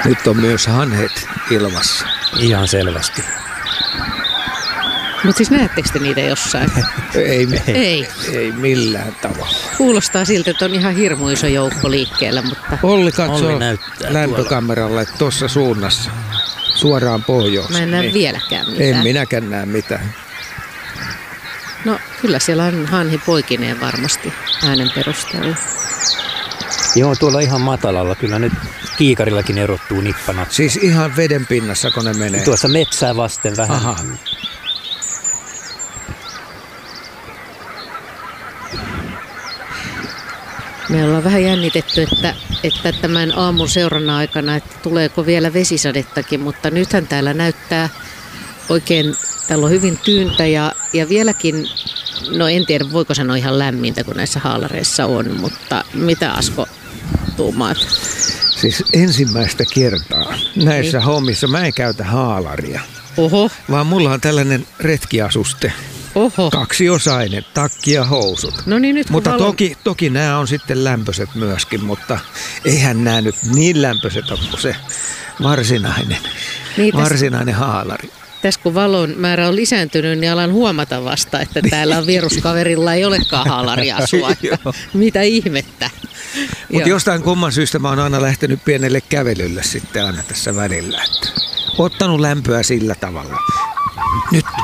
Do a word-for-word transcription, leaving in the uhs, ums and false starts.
Nyt on myös hanhet ilmassa. Ihan selvästi. Mutta siis näettekö te niitä jossain? Ei, Ei. ei millään tavalla. Kuulostaa siltä, että on ihan hirmu iso joukko liikkeellä, mutta Olli katsoo Olli näyttää lämpökameralla, että tuossa suunnassa, suoraan pohjoiseen. mä en näe Niin. vieläkään mitään. En minäkään näe mitään. No kyllä siellä on hanhi poikineen varmasti äänen perusteella. Joo, tuolla ihan matalalla. Kyllä nyt kiikarillakin erottuu nippana. Siis ihan veden pinnassa, kun ne menee. Tuossa metsää vasten vähän. Aha. Me ollaan vähän jännitetty, että, että tämän aamun seurannan aikana, että tuleeko vielä vesisadettakin, mutta nythän täällä näyttää oikein, täällä on hyvin tyyntä ja, ja vieläkin, no en tiedä voiko sanoa ihan lämmintä, kun näissä haalareissa on, mutta mitä Asko tuumaat? Siis ensimmäistä kertaa näissä Niin. hommissa mä en käytä haalaria, Oho, vaan mulla on tällainen retkiasuste. oho. Kaksiosainen, takki ja housut. No niin, nyt kun Mutta valo... toki, toki nämä on sitten lämpöiset myöskin, mutta eihän nämä nyt niin lämpöiset ole kuin se varsinainen, Niin, tässä- varsinainen haalari. Tässä kun valon määrä on lisääntynyt, niin alan huomata vasta, että täällä on viruskaverilla ei olekaan haalariasua. Joo. Mitä ihmettä. Mutta Joo. jostain kumman syystä mä oon aina lähtenyt pienelle kävelylle sitten aina tässä välillä. Että ottanut lämpöä sillä tavalla. Nyt